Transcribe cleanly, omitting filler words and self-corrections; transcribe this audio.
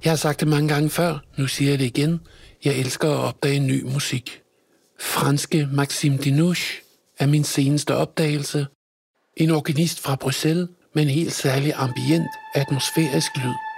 Jeg har sagt det mange gange før, nu siger jeg det igen. Jeg elsker at opdage ny musik. Franske Maxime Dinouche er min seneste opdagelse. En organist fra Bruxelles med en helt særlig ambient, atmosfærisk lyd.